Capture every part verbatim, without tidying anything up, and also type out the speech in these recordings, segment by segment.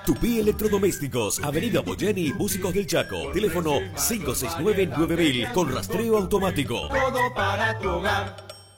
Tupí Electrodomésticos, Avenida Boyeni, Músicos del Chaco. Teléfono cinco seis nueve nueve mil con rastreo automático. Todo para tu hogar.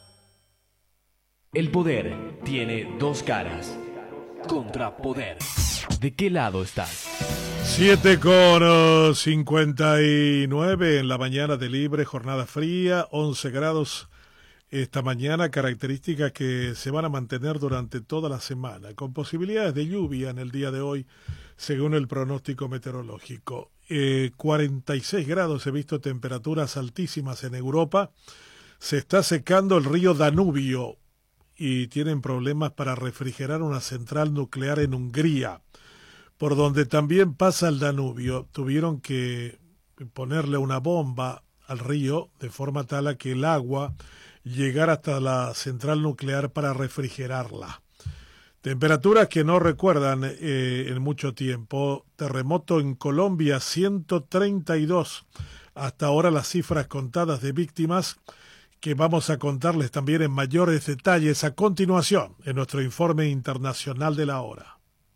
El poder tiene dos caras. Contrapoder. ¿De qué lado estás? siete con cincuenta y nueve en la mañana de libre, jornada fría, once grados esta mañana, características que se van a mantener durante toda la semana, con posibilidades de lluvia en el día de hoy, según el pronóstico meteorológico. Eh, cuarenta y seis grados, he visto temperaturas altísimas en Europa. Se está secando el río Danubio y tienen problemas para refrigerar una central nuclear en Hungría, por donde también pasa el Danubio. Tuvieron que ponerle una bomba al río de forma tal a que el agua llegara hasta la central nuclear para refrigerarla. Temperaturas que no recuerdan eh, en mucho tiempo. Terremoto en Colombia, ciento treinta y dos. Hasta ahora las cifras contadas de víctimas, que vamos a contarles también en mayores detalles a continuación en nuestro informe internacional de la hora.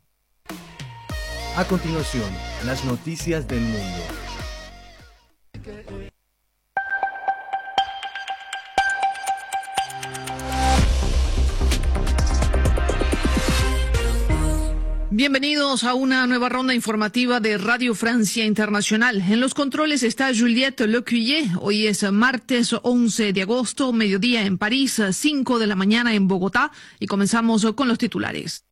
A continuación, las noticias del mundo. Bienvenidos a una nueva ronda informativa de Radio Francia Internacional. En los controles está Juliette Lecuyer. Hoy es martes once de agosto, mediodía en París, cinco de la mañana en Bogotá, y comenzamos con los titulares.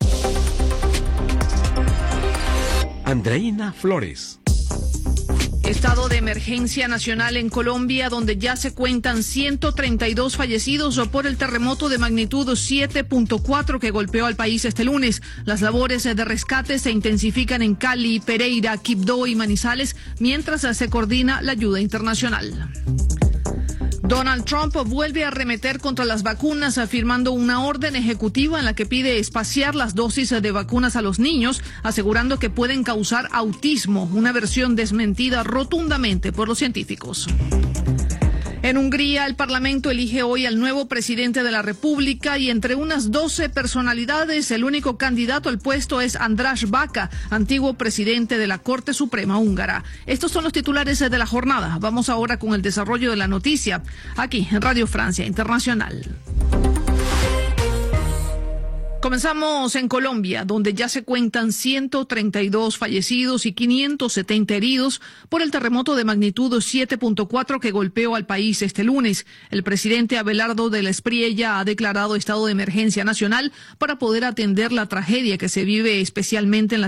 Andreina Flores. Estado de emergencia nacional en Colombia, donde ya se cuentan ciento treinta y dos fallecidos por el terremoto de magnitud siete punto cuatro que golpeó al país este lunes. Las labores de rescate se intensifican en Cali, Pereira, Quibdó y Manizales, mientras se coordina la ayuda internacional. Donald Trump vuelve a arremeter contra las vacunas, firmando una orden ejecutiva en la que pide espaciar las dosis de vacunas a los niños, asegurando que pueden causar autismo, una versión desmentida rotundamente por los científicos. En Hungría, el Parlamento elige hoy al nuevo presidente de la República y entre unas doce personalidades, el único candidato al puesto es András Baka, antiguo presidente de la Corte Suprema húngara. Estos son los titulares de la jornada. Vamos ahora con el desarrollo de la noticia, aquí en Radio Francia Internacional. Comenzamos en Colombia, donde ya se cuentan ciento treinta y dos fallecidos y quinientos setenta heridos por el terremoto de magnitud siete punto cuatro que golpeó al país este lunes. El presidente Abelardo de la Espriella ha declarado estado de emergencia nacional para poder atender la tragedia que se vive especialmente en la